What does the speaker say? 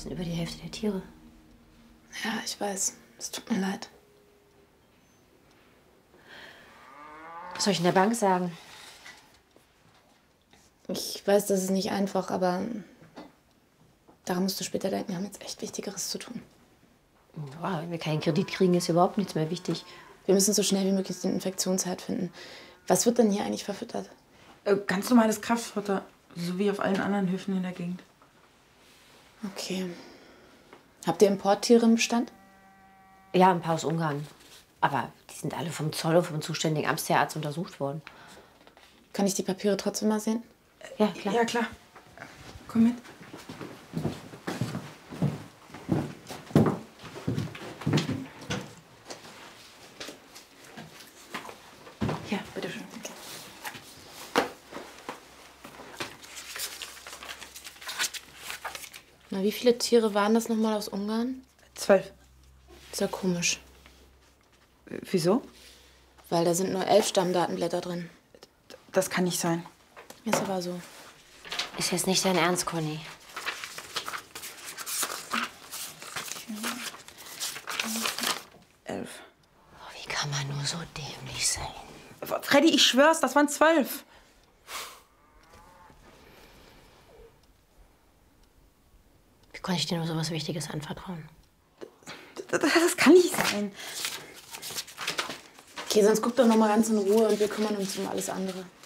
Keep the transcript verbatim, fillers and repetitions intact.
Das sind über die Hälfte der Tiere. Ja, ich weiß. Es tut mir leid. Was soll ich in der Bank sagen? Ich weiß, das ist nicht einfach, aber daran musst du später denken. Wir haben jetzt echt Wichtigeres zu tun. Ja, wenn wir keinen Kredit kriegen, ist überhaupt nichts mehr wichtig. Wir müssen so schnell wie möglich den Infektionsherd finden. Was wird denn hier eigentlich verfüttert? Äh, ganz normales Kraftfutter, so wie auf allen anderen Höfen in der Gegend. Okay. Habt ihr Importtiere im Bestand? Ja, ein paar aus Ungarn. Aber die sind alle vom Zoll und vom zuständigen Amtstierarzt untersucht worden. Kann ich die Papiere trotzdem mal sehen? Ja, klar. Ja, klar. Komm mit. Ja, bitteschön. Na, wie viele Tiere waren das nochmal aus Ungarn? Zwölf. Ist ja komisch. Wieso? Weil da sind nur elf Stammdatenblätter drin. Das kann nicht sein. Ist aber so. Ist jetzt nicht dein Ernst, Conny. Elf. Oh, wie kann man nur so dämlich sein? Freddy, ich schwör's, das waren zwölf. Wie konnte ich dir nur so was Wichtiges anvertrauen? Das, das kann nicht sein. Okay, sonst guck doch noch mal ganz in Ruhe und wir kümmern uns um alles andere.